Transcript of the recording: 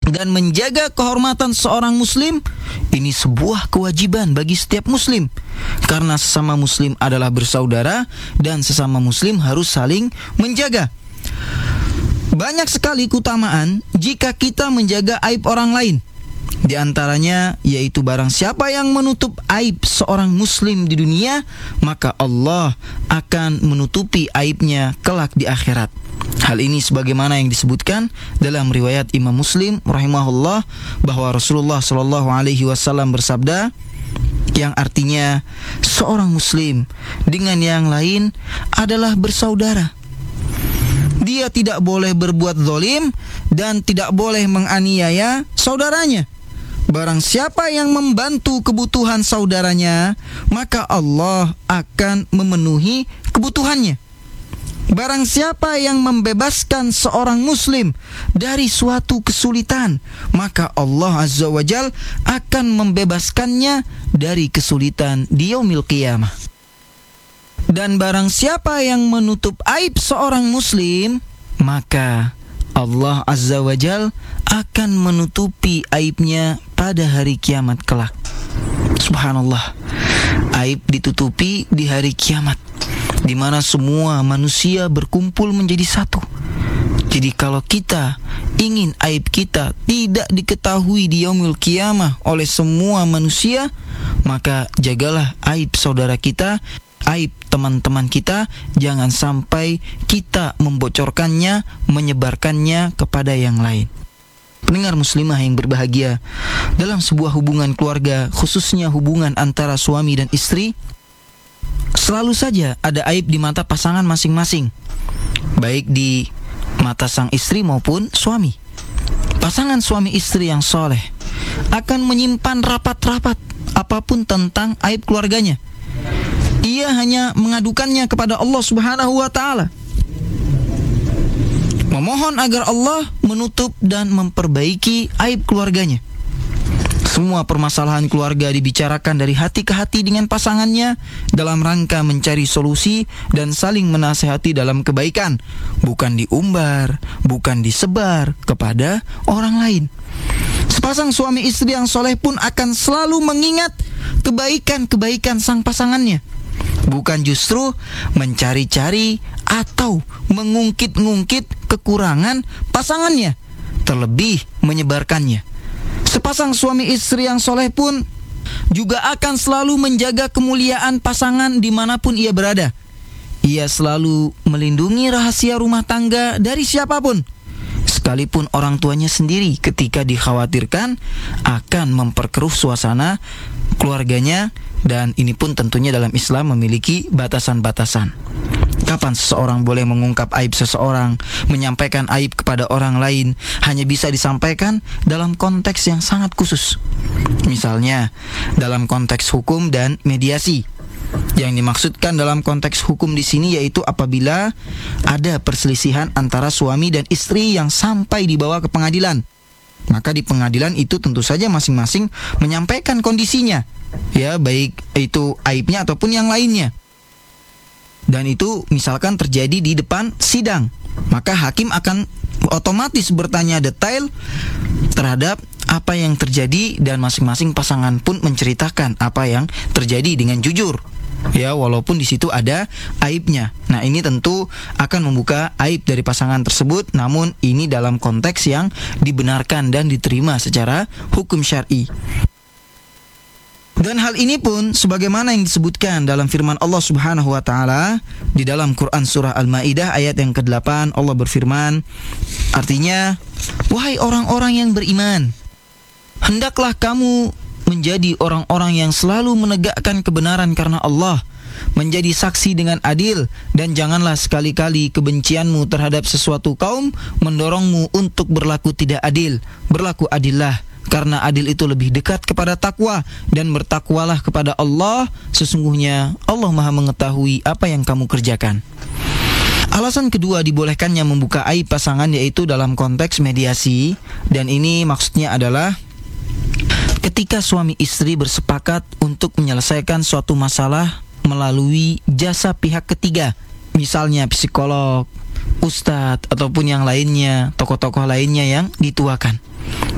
Dan menjaga kehormatan seorang muslim ini sebuah kewajiban bagi setiap muslim, karena sesama muslim adalah bersaudara dan sesama muslim harus saling menjaga. Banyak sekali keutamaan jika kita menjaga aib orang lain. Di antaranya yaitu barang siapa yang menutup aib seorang muslim di dunia, maka Allah akan menutupi aibnya kelak di akhirat. Hal ini sebagaimana yang disebutkan dalam riwayat Imam Muslim rahimahullah, bahwa Rasulullah sallallahu alaihi wasallam bersabda, yang artinya seorang muslim dengan yang lain adalah bersaudara. Dia tidak boleh berbuat zalim dan tidak boleh menganiaya saudaranya. Barang siapa yang membantu kebutuhan saudaranya, maka Allah akan memenuhi kebutuhannya. Barang siapa yang membebaskan seorang muslim dari suatu kesulitan, maka Allah Azza wa Jal akan membebaskannya dari kesulitan di yaumil qiyamah. Dan barang siapa yang menutup aib seorang muslim, maka Allah Azza wa Jal akan menutupi aibnya pada hari kiamat kelak. Subhanallah, aib ditutupi di hari kiamat, di mana semua manusia berkumpul menjadi satu. Jadi kalau kita ingin aib kita tidak diketahui di yaumil qiyamah oleh semua manusia, maka jagalah aib saudara kita, aib teman-teman kita, jangan sampai kita membocorkannya, menyebarkannya kepada yang lain. Pendengar muslimah yang berbahagia, dalam sebuah hubungan keluarga, khususnya hubungan antara suami dan istri, selalu saja ada aib di mata pasangan masing-masing, baik di mata sang istri maupun suami. Pasangan suami istri yang soleh akan menyimpan rapat-rapat apapun tentang aib keluarganya. Ia hanya mengadukannya kepada Allah Subhanahu wa ta'ala, memohon agar Allah menutup dan memperbaiki aib keluarganya. Semua permasalahan keluarga dibicarakan dari hati ke hati dengan pasangannya dalam rangka mencari solusi dan saling menasehati dalam kebaikan, bukan diumbar, bukan disebar kepada orang lain. Sepasang suami istri yang soleh pun akan selalu mengingat kebaikan-kebaikan sang pasangannya, bukan justru mencari-cari atau mengungkit-ngungkit kekurangan pasangannya, terlebih menyebarkannya. Sepasang suami istri yang soleh pun juga akan selalu menjaga kemuliaan pasangan dimanapun ia berada. Ia selalu melindungi rahasia rumah tangga dari siapapun, sekalipun orang tuanya sendiri, ketika dikhawatirkan akan memperkeruh suasana keluarganya. Dan ini pun tentunya dalam Islam memiliki batasan-batasan. Kapan seseorang boleh mengungkap aib seseorang, menyampaikan aib kepada orang lain, hanya bisa disampaikan dalam konteks yang sangat khusus. Misalnya dalam konteks hukum dan mediasi. Yang dimaksudkan dalam konteks hukum di sini yaitu apabila ada perselisihan antara suami dan istri yang sampai dibawa ke pengadilan, maka di pengadilan itu tentu saja masing-masing menyampaikan kondisinya, ya, baik itu aibnya ataupun yang lainnya. Dan itu misalkan terjadi di depan sidang, maka hakim akan otomatis bertanya detail terhadap apa yang terjadi, dan masing-masing pasangan pun menceritakan apa yang terjadi dengan jujur, ya, walaupun di situ ada aibnya. Nah, ini tentu akan membuka aib dari pasangan tersebut, namun ini dalam konteks yang dibenarkan dan diterima secara hukum syar'i. Dan hal ini pun sebagaimana yang disebutkan dalam firman Allah Subhanahu wa ta'ala di dalam Quran surah Al-Maidah ayat yang ke-8. Allah berfirman, artinya, wahai orang-orang yang beriman, hendaklah kamu menjadi orang-orang yang selalu menegakkan kebenaran karena Allah, menjadi saksi dengan adil, dan janganlah sekali-kali kebencianmu terhadap sesuatu kaum mendorongmu untuk berlaku tidak adil. Berlaku adillah, karena adil itu lebih dekat kepada takwa, dan bertakwalah kepada Allah, sesungguhnya Allah Maha mengetahui apa yang kamu kerjakan. Alasan kedua dibolehkannya membuka aib pasangan yaitu dalam konteks mediasi, dan ini maksudnya adalah ketika suami istri bersepakat untuk menyelesaikan suatu masalah melalui jasa pihak ketiga, misalnya psikolog, ustadz, ataupun yang lainnya, tokoh-tokoh lainnya yang dituakan.